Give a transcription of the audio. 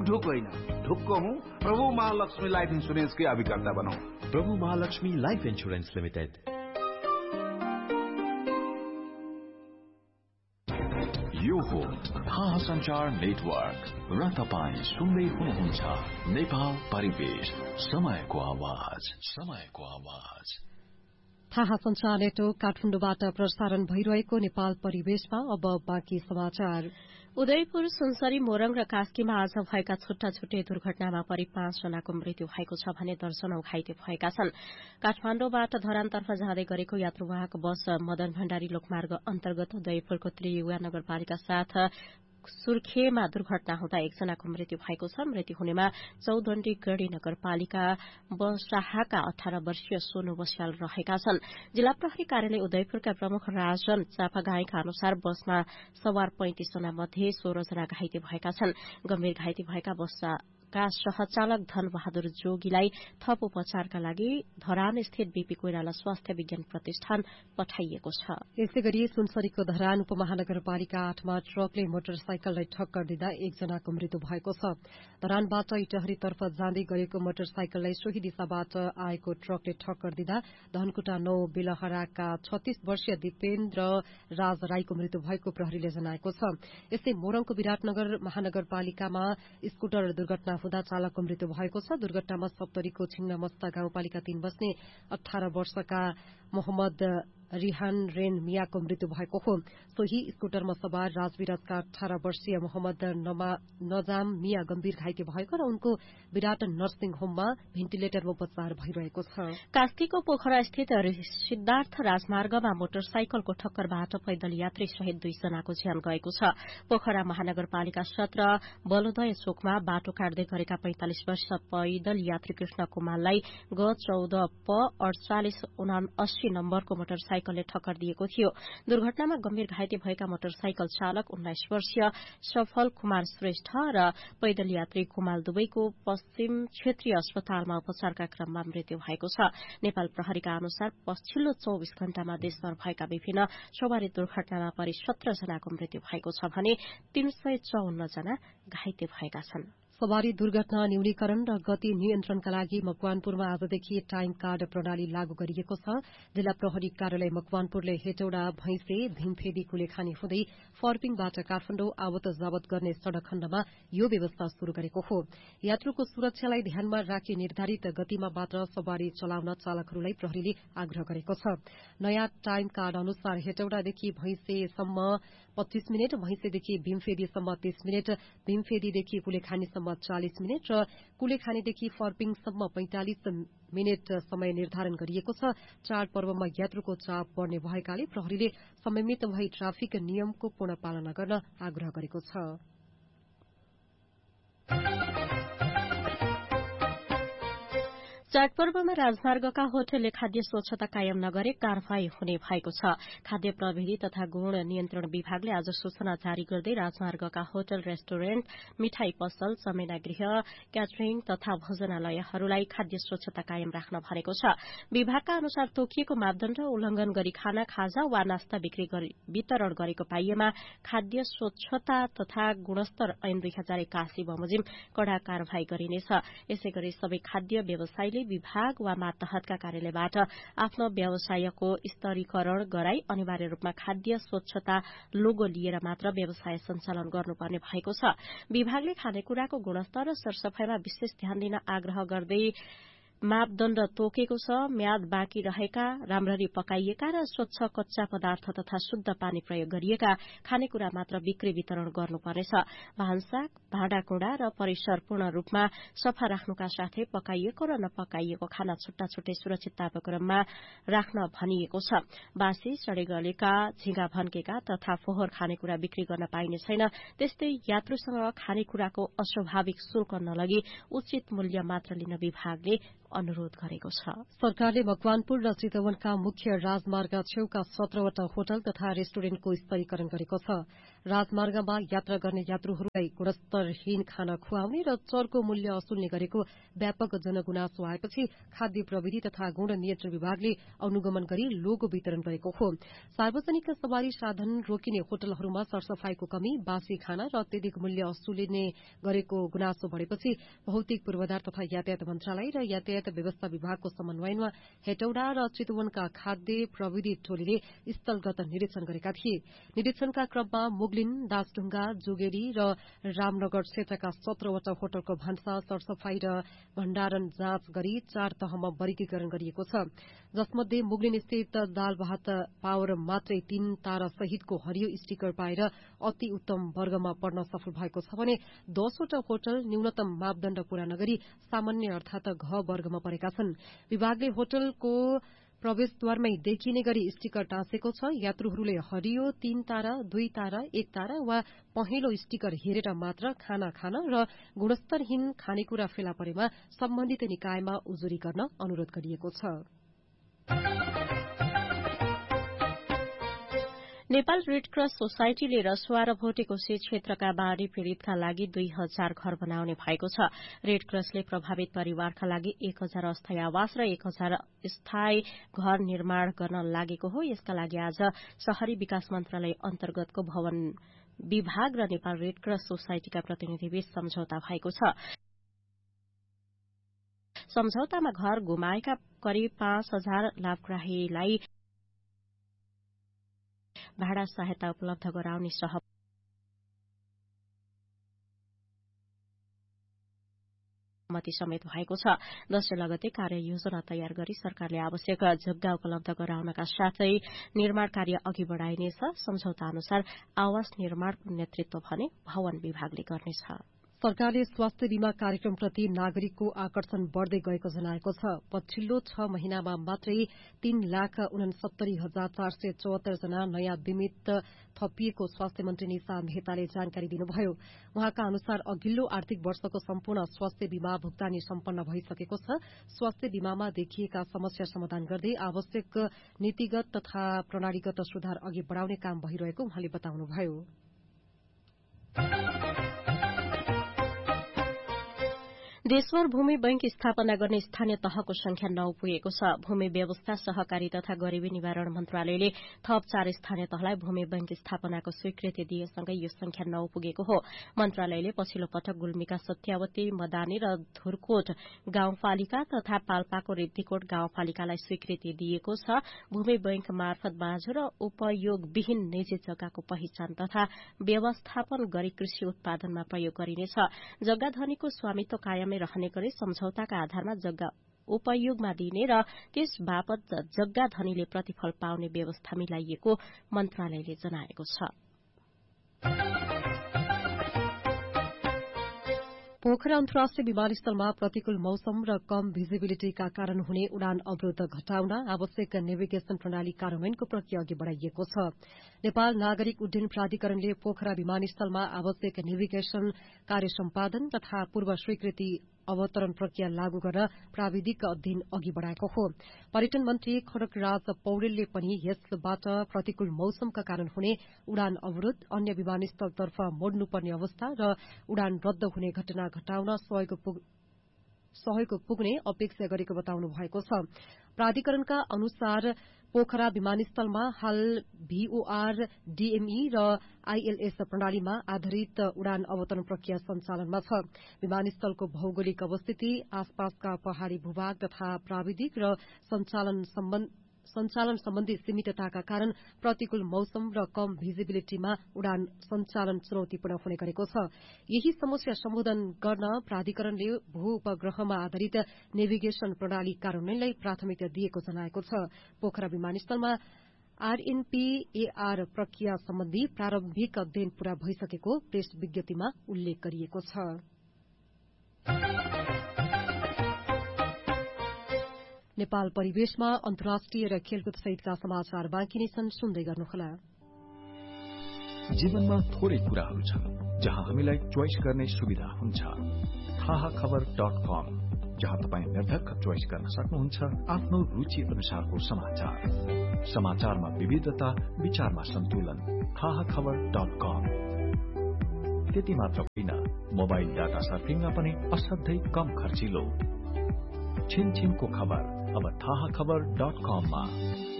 ढुक होइन, ढुक्क हूँ। प्रभु महालक्ष्मी लाइफ इन्सुरेन्सकै अभिकर्ता बनौं। प्रभु महालक्ष्मी लाइफ इन्सुरेन्स लिमिटेड। यो हो थाहा संचार नेटवर्क र तपाईं सुन्दै हुनुहुन्छ नेपाल परिवेश, समयको आवाज, समयको आवाज। थाहा संचार नेटवर्क काठमाडौँबाट प्रसारण भइरहेको नेपाल परिवेशमा अब बाँकी समाचार। उदयपुर, सुनसरी, मोरङ र कास्कीमा आज भएका छुट्टा छुट्टै दुर्घटनामा परि 5 जनाको मृत्यु भएको छ भने दर्जनौं घाइते भएका छन्। काठमाडौँबाट धरानतर्फ जाँदै गरेको यात्रुवाहक बस मदन भण्डारी लोकमार्ग अन्तर्गत उदयपुरको त्रियुगा नगरपालिका साथ सुर्खेमा दुर्घटना हुँदा 1 जनाको मृत्यु भएको छ। मृत्यु हुनेमा चौधण्डी गढ़ी नगरपालिका बसाहाका 18 वर्षीय सोनु बस्याल रहेका छन्। जिल्ला प्रहरी कार्यालय उदयपुरका प्रमुख राजन चापागाईका अनुसार बसमा सवार 35 जना मध्ये 16 जना घाइते भएका छन्। गम्भीर घाइते भएका बसका सहचालक धनबहादुर जोगीलाई थप उपचारका लागि धरान स्थित बीपी कोइराला स्वास्थ्य विज्ञान प्रतिष्ठान पठाइएको छ। यसै गरी सुनसरीको धरान उपमहानगरपालिका 8मा ट्रकले मोटरसाइकललाई ठक्कर दिँदा 1 जनाको मृत्यु भएको छ। धरानबाट इटहरीतर्फ जाँदै गरेको मोटरसाइकललाई सोही दिशाबाट आएको ट्रकले ठक्कर दिँदा धनकुटा 9 बिलहराका 36 वर्षीय दिपेन्द्र राज राईको मृत्यु भएको प्रहरीले जनाएको छ। यस्तै मोरङको विराटनगर महानगरपालिकामा स्कूटर दुर्घटना हुँदा चालकको मृत्यु भएको छ। दुर्घटनामा सप्तरीको छिङ्नामस्ता गाउँपालिका 3 बस्ने 18 वर्षका मोहम्मद रिहान रेन मियाको मृत्यु भएको हो। सोही स्कूटरमा सवार राजविराजका 18 वर्षीय मोहम्मद नजाम मिया गम्भीर घाइते भएको र उनको विराट नर्सिङ होममा भेन्टिलेटरमा उपचार भइरहेको छ। कास्कीको पोखरा स्थित सिद्धार्थ राजमार्गमा मोटरसाइकलको ठक्करबाट पैदल यात्री सहित 2 जनाको ज्यान गएको छ। पोखरा महानगरपालिका 17 बलोदय चोकमा बाटो काट्दै गरेका 45 वर्ष पैदल यात्री कृष्ण कुमारलाई G14 P 4879 नम्बरको मोटरसाइकलले ठक्कर दिएको थियो। दुर्घटनामा गम्भीर घाइते भएका मोटरसाइकल चालक 19 वर्षीय सफल कुमार श्रेष्ठ र पैदल यात्री कुमाल दुवैको पश्चिम क्षेत्रीय अस्पतालमा उपचारका क्रममा मृत्यु भएको छ। नेपाल प्रहरीका अनुसार पछिल्लो 24 घण्टामा देशभर भएका विभिन्न सवारी दुर्घटनामा परि 17 जनाको मृत्यु भएको छ भने 354 जना घाइते भएका छन्। सवारी दुर्घटना न्यूनीकरण र गति नियन्त्रणका लागि मकवानपुरमा आजदेखि टाइम कार्ड प्रणाली लागू गरिएको छ। जिल्ला प्रहरी कार्यालय मकवानपुरले हेटौडा, भैंसे, भीमफेदी, कुलेखानी हुँदै फर्पिङबाट काठमाडौँ आवत जावत गर्ने सड़क खण्डमा यो व्यवस्था शुरू गरेको हो। यात्रुको सुरक्षालाई ध्यानमा राखी निर्धारित गतिमा मात्र सवारी चलाउन चालकहरूलाई प्रहरीले आग्रह गरेको छ। नयाँ टाइम कार्ड अनुसार हेटौडादेखि भैंसेसम्म 25 मिनट, भैंसेदेखि भीमफेदीसम्म 30 मिनट, भीमफेदीदेखि कुलेखानीसम्म 40 मिनट र कुलेखानीदेखि फर्पिङसम्म 45 मिनट समय निर्धारण गरिएको छ। चाडपर्वमा यात्रुको चाप बढ़ने भएकाले प्रहरीले समयमित भई ट्राफिक नियमको पूर्ण पालना गर्न आग्रह गरेको छ। चाडपर्वमा राजमार्गका होटलले खाद्य स्वच्छता कायम नगरे कारवाही हुने भएको छ। खाद्य प्रविधि तथा गुण नियन्त्रण विभागले आज सूचना जारी गर्दै राजमार्गका होटल, रेस्टुरेन्ट, मिठाई पसल, चमेना गृह, क्याटरिङ तथा भोजनालयहरूलाई खाद्य स्वच्छता कायम राख्न भनेको छ। विभागका अनुसार तोकिएको मापदण्ड उल्लंघन गरी खाना, खाजा वा नास्ता वितरण गरेको पाइएमा खाद्य स्वच्छता तथा गुणस्तर ऐन 2081 बमोजिम कड़ा कारवाही गरिनेछ। यसैगरी सबै खाद्य व्यवसायीले विभाग वा मातहतका कार्यालयबाट आफ्नो व्यवसायको स्तरीकरण गराई अनिवार्य रूपमा खाद्य स्वच्छता लोगो लिएर मात्र व्यवसाय सञ्चालन गर्नुपर्ने भएको छ। विभागले खानेकुराको गुणस्तर र सरसफाईमा विशेष ध्यान दिन आग्रह गर्दै मापदण्ड तोकेको छ। म्याद बाँकी रहेका, राम्ररी पकाइएका र स्वच्छ कच्चा पदार्थ तथा शुद्ध पानी प्रयोग गरिएका खानेकुरा मात्र बिक्री वितरण गर्नुपर्नेछ। भान्सा, भाँडाकुँडा र परिसर पूर्ण रूपमा सफा राख्नुका साथै पकाइएको र नपकाइएको खाना छुट्टा छुट्टै सुरक्षित तापक्रममा राख्न भनिएको छ। बासी, सडे गलेका, झिंगा भन्केका तथा फोहोर खानेकुरा बिक्री गर्न पाइने छैन। त्यस्तै यात्रुसँग खानेकुराको अस्वाभाविक शुल्क नलगी उचित मूल्य मात्र लिन विभागले अनुरोध गरेको छ। सरकारले मकवानपुर र चितवनका मुख्य राजमार्ग छेउका 17वटा होटल तथा रेस्टुरेन्टको स्तरीकरण गरेको छ। राजमार्गमा यात्रा गर्ने यात्रुहरूलाई गुणस्तरहीन खाना खुवाउने र चरको मूल्य असुल्ने गरेको व्यापक जनगुनासो आएपछि खाद्य प्रविधि तथा गुण नियन्त्रण विभागले अनुगमन गरी लोगो वितरण गरेको हो। सार्वजनिक सवारी साधन रोकिने होटलहरूमा सरसफाईको कमी, बासी खाना र अत्यधिक मूल्य असुलिने गरेको गुनासो बढ़ेपछि भौतिक पूर्वाधार तथा यातायात मन्त्रालय र यातायात व्यवस्था विभागको समन्वयमा हेटौडा र चितवनका खाद्य प्रविधि टोलीले स्थलगत निरीक्षण गरेका थिए। निरीक्षणका क्रममा मुगलिन, दासढुङ्गा, जोगेरी र रामनगर क्षेत्रका 17वटा होटलको भान्सा, सरसफाई र भण्डारण जाँच गरी 4 तहमा वर्गीकरण गरिएको छ, जसमध्ये मुगलिन स्थित दाल भात पावर मात्रै 3 तारा सहितको हरियो स्टिकर पाएर अति उत्तम वर्गमा पर्न सफल भएको छ भने 10वटा होटल न्यूनतम मापदण्ड पूरा नगरी सामान्य अर्थात घ वर्गमा परेका छन्। विभागले होटलको प्रवेशद्वारमै देखिने गरी स्टिकर टाँसेको छ। यात्रुहरूले हरियो 3 तारा, 2 तारा, 1 तारा वा पहेँलो स्टिकर हेरेर मात्र खाना खान र गुणस्तरहीन खानेकुरा फेला परेमा सम्बन्धित निकायमा उजुरी गर्न अनुरोध गरिएको छ। नेपाल रेड क्रस सोसाइटीले रसुवा र भोटेकोशी क्षेत्रका बाढ़ी पीड़ितका लागि 2000 घर बनाउने भएको छ। रेड क्रसले प्रभावित परिवारका लागि 1000 अस्थायी आवास र 1000 स्थायी घर निर्माण गर्न लागेको हो। यसका लागि आज शहरी विकास मन्त्रालय अन्तर्गतको भवन विभाग र नेपाल रेड क्रस सोसाइटीका प्रतिनिधिबीच सम्झौता भएको छ। सम्झौतामा घर गुमाएका करिब 5000 लाभग्राहीलाई भाडा सहायता उपलब्ध गराउने सहमति समेत भएको छ। 10 लगते कार्ययोजना तयार गरी सरकारले आवश्यक जग्गा उपलब्ध गराउनका साथै निर्माण कार्य अघि बढ़ाइनेछ। सम्झौता अनुसार आवास निर्माणको नेतृत्व भने भवन विभागले गर्नेछ। सरकारले स्वास्थ्य बीमा कार्यक्रमप्रति नागरिकको आकर्षण बढ़दै गएको जनाएको छ। पछिल्लो 6 महिनामा मात्रै 3,69,474 जना नयाँ बीमित थपिएको स्वास्थ्य मन्त्री निशा मेहताले जानकारी दिनुभयो। उहाँका अनुसार अघिल्लो आर्थिक वर्षको सम्पूर्ण स्वास्थ्य बीमा भुक्तानी सम्पन्न भइसकेको छ। स्वास्थ्य बीमामा देखिएका समस्या समाधान गर्दै आवश्यक नीतिगत तथा प्रणालीगत सुधार अघि बढ़ाउने काम भइरहेको उहाँले बताउनुभयो। देशभर भूमि बैंक स्थापना गर्ने स्थानीय तहको संख्या 9 पुगेको छ। भूमि व्यवस्था, सहकारी तथा गरीबी निवारण मन्त्रालयले थप 4 स्थानीय तहलाई भूमि बैंक स्थापनाको स्वीकृति दिएसँगै यो संख्या 9 पुगेको हो। मन्त्रालयले पछिल्लो पटक गुल्मीका सत्यावती, मदानी र धुरकोट गाउँपालिका तथा पाल्पाको रिब्दीकोट गाउँपालिकालाई स्वीकृति दिएको छ। भूमि बैंक मार्फत बाँझो र उपयोगविहीन निजी जग्गाको पहिचान तथा व्यवस्थापन गरी कृषि उत्पादनमा प्रयोग गरिनेछ। जग्गा धनीको स्वामित्व कायम रहने गरी सम्झौताका आधारमा जग्गा उपयोगमा दिने र त्यस बापत जग्गा धनीले प्रतिफल पाउने व्यवस्था मिलाइएको मन्त्रालयले जनाएको छ। पोखरा अन्तर्राष्ट्रिय विमानस्थलमा प्रतिकूल मौसम र कम भिजिबिलिटीका कारण हुने उडान अवरोध घटाउन आवश्यक नेभिगेशन प्रणाली कार्यान्वयनको प्रक्रिया अघि बढ़ाइएको छ। नेपाल नागरिक उड्डयन प्राधिकरणले पोखरा विमानस्थलमा आवश्यक नेभिगेशन कार्य सम्पादन तथा पूर्व स्वीकृति अवतरण प्रक्रिया लागू गर्न प्राविधिक अध्ययन अघि बढ़ाएको हो। पर्यटन मन्त्री खड्गराज पौडेलले पनि यसबाट प्रतिकूल मौसमका कारण हुने उडान अवरोध, अन्य विमानस्थलतर्फ मोड्नुपर्ने अवस्था र उडान रद्द हुने घटना घटाउन सहयोग पुग्ने अपेक्षा गरेको बताउनु भएको छ। प्राधिकरणका अनुसार पोखरा विमानस्थलमा हाल भीओआर, डीएमई र आईएलएस प्रणालीमा आधारित उडान अवतरण प्रक्रिया सञ्चालनमा छ। विमानस्थलको भौगोलिक अवस्थिति, आसपासका पहाड़ी भूभाग तथा प्राविधिक र सञ्चालन सम्बन्धी सीमितताका कारण प्रतिकूल मौसम र कम भिजिबिलिटीमा उडान सञ्चालन चुनौतीपूर्ण हुने गरेको छ। यही समस्या सम्बोधन गर्न प्राधिकरणले भू उपग्रहमा आधारित नेभिगेशन प्रणाली कार्यान्वयनलाई प्राथमिकता दिएको जनाएको छ। पोखरा विमानस्थलमा आरएनपीएआर प्रक्रिया सम्बन्धी प्रारम्भिक अध्ययन पूरा भइसकेको प्रेस विज्ञप्तिमा उल्लेख गरिएको छ। नेपाल परिवेशमा अन्तर्राष्ट्रिय र खेलकुद सहितका समाचार बाँकी नै छन्, सुन्दै गर्नुहोला। जीवनमा थोरै कुराहरू छन् जहाँ हामीलाई चोइस गर्ने सुविधा हुन्छ। थाहाखबर.com जहाँ तपाईँ निर्धक्क चोइस गर्न सक्नुहुन्छ आफ्नो रुचि अनुसारको समाचार। समाचारमा विविधता, विचारमा सन्तुलन। थाहाखबर.com। त्यति मात्र होइन, मोबाइल डाटा सर्फिङमा पनि असाध्यै कम खर्चिलो। छिनछिनको खबर अब थाहाखबर.com मा।